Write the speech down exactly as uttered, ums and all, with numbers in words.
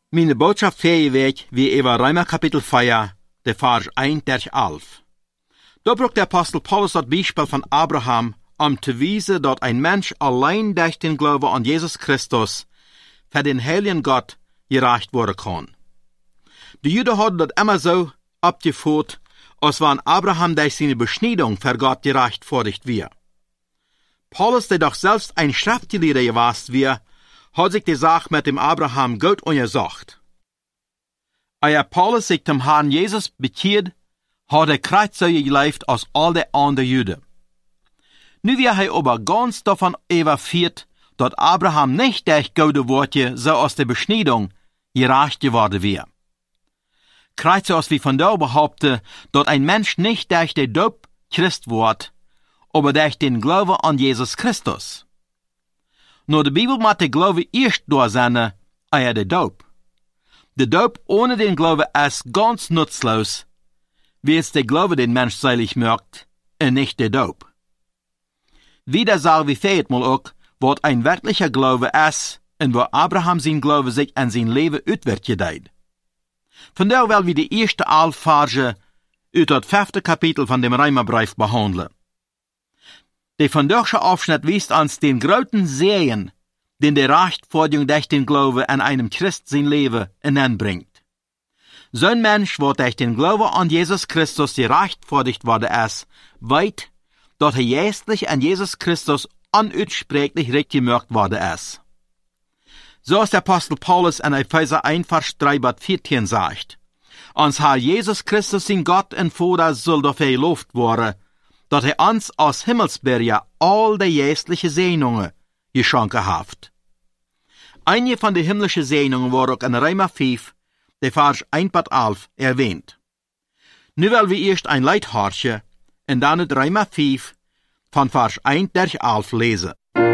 Meine Botschaft für je week wie über Römer Kapitel vier, der Vers eins durch elf. Da braucht der Apostel Paulus das Beispiel von Abraham, um zu wiesen, dass ein Mensch allein durch den Glauben an Jesus Christus für den heiligen Gott gerecht werden kann. Die Juden hatten das immer so abgeführt, als wenn Abraham durch seine Beschneidung für Gott gerechtfertigt wird. Paulus, der doch selbst ein Schriftgelehrter gewesen war, hat sich die Sache mit dem Abraham gut untersucht. Als Paulus sich dem Herrn Jesus bekehrt, hat er kreuziger gelebt als alle anderen Juden. Nu wird er aber ganz davon überführt, dass Abraham nicht durch gute Worte, so aus der Beschneidung, gerecht geworden wäre. Kreuze als wie von da behaupten, dass ein Mensch nicht durch den Doop Christ wird, aber durch den Glauben an Jesus Christus. Nur die Bibel macht den Glauben erst durch seine, eher der Doop. Der Doop ohne den Glauben ist ganz nutzlos, wie es der Glaube den Mensch selig macht, und nicht der Doop. Wieder soll wie fehlt mal auch, was ein wirklicher Glaube ist, und wo Abraham sein Glaube sich an sein Leben uitwert gedeiht. Von daher will wir die erste Alpharge aus das fünfte Kapitel von dem Römerbrief behandeln. Der von deutsche Aufschnitt weist uns den großen Segen, den der Rechtfertigung durch den Glauben an einem Christ sein Leben hineinbringt. So ein Mensch, der durch den Glauben an Jesus Christus gerechtfertigt worden ist, weiß, dass er jästlich an Jesus Christus unutsprechlich recht gemacht worden ist. So ist der Apostel Paulus in Epheser eins, Vers drei bis vierzehn sagt, uns Herr Jesus Christus in Gott und Vater soll dafür gelobt werden, dass er uns als Himmelsbürger all die jästliche Segnungen geschenkt hat. Einige von den himmlischen Segnungen wurden auch in Römer fünf, der Vers eins bis elf, erwähnt. Nu wollen wir erst ein Leithorchen und dann in Römer fünf, von Vers eins durch elf lesen.